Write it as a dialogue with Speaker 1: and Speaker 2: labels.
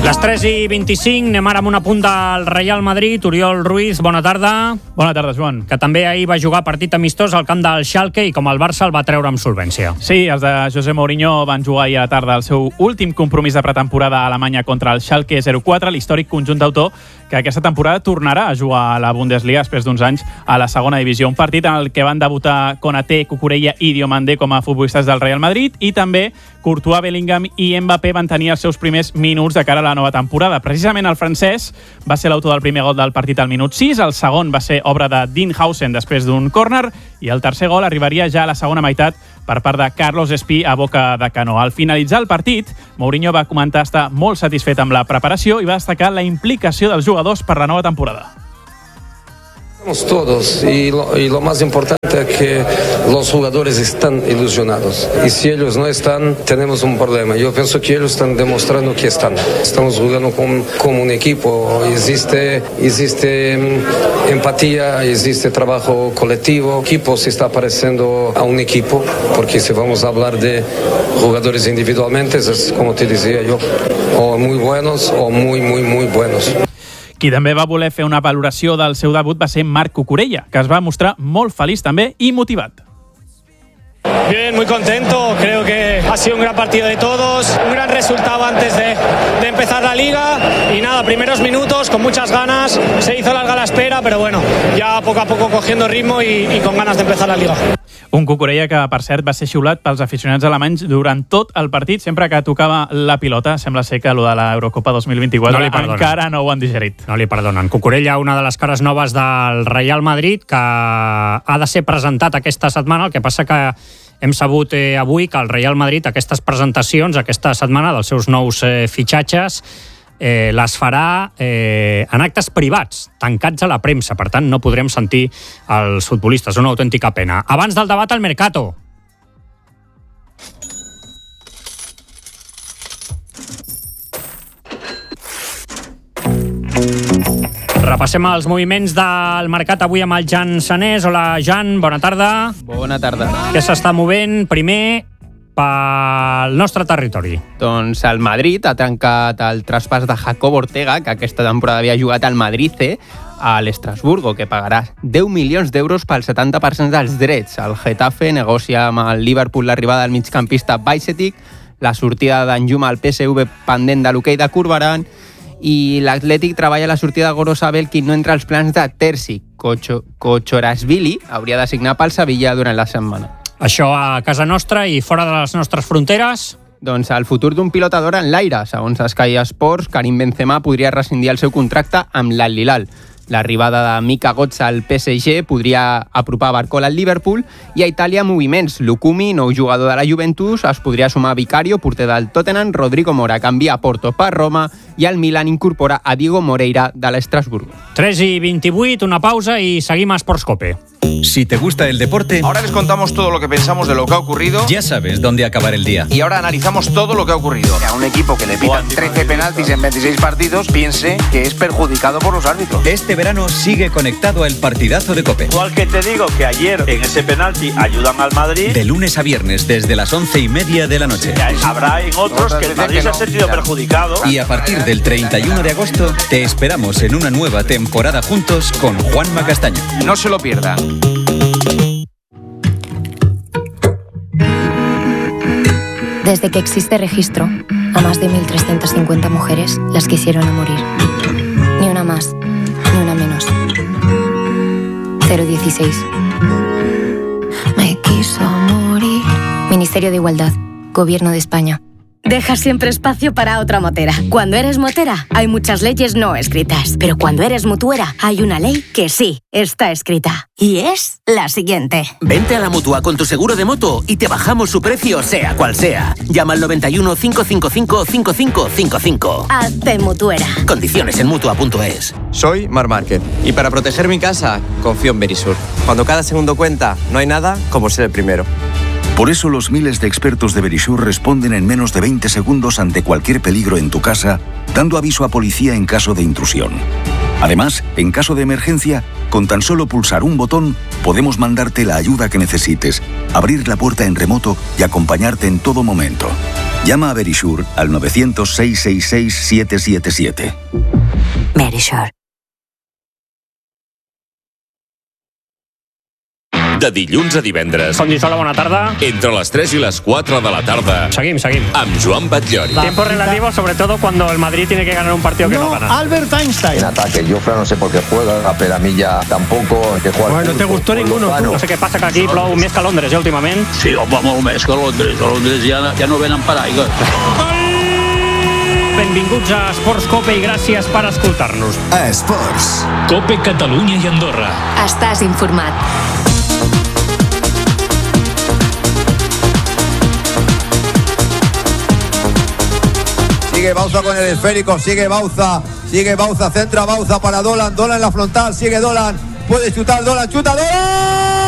Speaker 1: Les 3:25, anem ara amb un apunt del Real Madrid. Oriol Ruiz, bona tarda.
Speaker 2: Bona tarda, Joan.
Speaker 1: Que també ahir va jugar partit amistós al camp del Schalke i com el Barça el va treure amb solvència.
Speaker 2: Sí, els de José Mourinho van jugar ahir a la tarda el seu últim compromís de pretemporada a Alemanya contra el Schalke 04, l'històric conjunt d'autor que aquesta temporada tornarà a jugar a la Bundesliga després d'uns anys a la segona divisió. Un partit en el que van debutar Konaté, Cucurella i Diomandé com a futbolistes del Real Madrid i també Courtois, Bellingham i Mbappé van tenir els seus primers minuts de cara a la nova temporada. Precisament el francès va ser l'autor del primer gol del partit al minut 6, el segon va ser obra de Dinhausen després d'un córner i el tercer gol arribaria ja a la segona meitat per part de Carlos Espí a boca de canó. Al finalitzar el partit, Mourinho va comentar estar molt satisfet amb la preparació i va destacar la implicació dels jugadors per la nova temporada.
Speaker 3: Estamos todos y lo más importante es que los jugadores están ilusionados y si ellos no están tenemos un problema. Yo pienso que ellos están demostrando que están. Estamos jugando como un equipo, existe empatía, existe trabajo colectivo. El equipo se está pareciendo a un equipo porque si vamos a hablar de jugadores individualmente es como te decía yo, o muy buenos o muy buenos.
Speaker 2: Qui també va voler fer una valoració del seu debut va ser Marc Cucurella, que es va mostrar molt feliç també i motivat.
Speaker 4: Bien, muy contento, creo que ha sido un gran partido de todos, un gran resultado antes de empezar la liga y nada, primeros minutos con muchas ganas, se hizo larga la espera, pero bueno, ya poco a poco cogiendo ritmo y con ganas de empezar la liga.
Speaker 2: Un Cucurella que, per cert, va ser xiulat pels aficionats alemanys durant tot el partit, sempre que tocava la pilota. Sembla ser que allò de l'Eurocopa 2024 encara no ho han digerit.
Speaker 1: No li perdonen. Cucurella, una de les cares noves del Real Madrid, que ha de ser presentat aquesta setmana, el que passa que hem sabut avui que el Real Madrid aquestes presentacions, aquesta setmana, dels seus nous fitxatges, les farà en actes privats, tancats a la premsa. Per tant, no podrem sentir els futbolistes. Una autèntica pena. Abans del debat al Mercato. Repassem els moviments del mercat avui amb el Jan Sanés. Hola, Jan, bona tarda.
Speaker 5: Bona tarda.
Speaker 1: Què s'està movent primer pel nostre territori?
Speaker 5: Doncs el Madrid ha tancat el traspàs de Jacob Ortega, que aquesta temporada havia jugat al Madrid a l'Estrasburgo, que pagarà 10 milions d'euros pel 70% dels drets. El Getafe negocia amb el Liverpool l'arribada del migcampista Bajcetic, la sortida d'Anjuma al PSV pendent de l'hoquei de Corberán, i l'Atlètic treballa la sortida de Gorosabel, qui no entra als plans de Terzi. Kochorashvili hauria de signar pel Sevilla durant la setmana. Això
Speaker 1: a casa nostra i fora de les nostres fronteres?
Speaker 5: Doncs el futur d'un pilota d'or en l'aire. Segons Sky Sports, Karim Benzema podria rescindir el seu contracte amb l'Al-Hilal. L'arribada de Mika Götze al PSG podria apropar Barcola al Liverpool i a Itàlia moviments. Lukumi, nou jugador de la Juventus, es podria sumar a Vicario, porter del Tottenham. Rodrigo Mora canvia a Porto per Roma i el Milan incorpora a Diego Moreira de l'Estrasburgo.
Speaker 1: 3:28, una pausa y seguim a Sportscope.
Speaker 6: Si te gusta el deporte,
Speaker 7: ahora les contamos todo lo que pensamos de lo que ha ocurrido.
Speaker 6: Ya sabes dónde acabar el día.
Speaker 7: Y ahora analizamos todo lo que ha ocurrido.
Speaker 8: A un equipo que le pitan 13 penaltis en 26 partidos piense que es perjudicado por los árbitros.
Speaker 6: Este verano sigue conectado al partidazo de COPE.
Speaker 9: Igual que te digo que ayer en ese penalti ayudan al Madrid.
Speaker 6: De lunes a viernes desde las 11:30 de la noche.
Speaker 9: Habrá en otros que el Madrid se ha sentido perjudicado.
Speaker 6: Y a partir del 31 de agosto te esperamos en una nueva temporada juntos con Juanma Castaño.
Speaker 8: No se lo pierdan.
Speaker 10: Desde que existe registro, a más de 1.350 mujeres las quisieron a morir. Ni una más, ni una menos. 016. Me quiso morir. Ministerio de Igualdad, Gobierno de España.
Speaker 11: Deja siempre espacio para otra motera. Cuando eres motera, hay muchas leyes no escritas. Pero cuando eres mutuera, hay una ley que sí está escrita. Y es la siguiente.
Speaker 12: Vente a la Mutua con tu seguro de moto y te bajamos su precio sea cual sea. Llama al 91 555 5555.
Speaker 11: Hazte mutuera.
Speaker 12: Condiciones en Mutua.es.
Speaker 13: Soy Mar Márquez y para proteger mi casa confío en Verisur. Cuando cada segundo cuenta, no hay nada como ser el primero.
Speaker 14: Por eso los miles de expertos de Verisur responden en menos de 20 segundos ante cualquier peligro en tu casa, dando aviso a policía en caso de intrusión. Además, en caso de emergencia, con tan solo pulsar un botón, podemos mandarte la ayuda que necesites, abrir la puerta en remoto y acompañarte en todo momento. Llama a Verisure al 900-666-777.
Speaker 10: Verisure.
Speaker 15: De dilluns a divendres.
Speaker 1: Condisola, bona tarda.
Speaker 15: Entre les 3 i les 4 de la tarda.
Speaker 1: Seguim.
Speaker 15: Amb Joan Batllori.
Speaker 1: Tiempo relativo, sobre todo cuando el Madrid tiene que ganar un partido que no gana.
Speaker 16: Albert Einstein.
Speaker 17: En ataque, Jofre no sé por qué juega, pero a mí ya tampoco que juega.
Speaker 16: Bueno, ¿te gustó ninguno?
Speaker 1: No sé què passa, que aquí plou més que a Londres, últimament.
Speaker 18: Sí, home, molt més que a Londres. A Londres ja no venen paraigües.
Speaker 1: Benvinguts a Esports Cope i gràcies per escoltar-nos.
Speaker 19: Esports. Cope Catalunya i Andorra.
Speaker 10: Estàs informat.
Speaker 20: Sigue Bauza con el esférico, sigue Bauza, centra Bauza para Dolan en la frontal, sigue Dolan, puede chutar Dolan, chuta Dolan.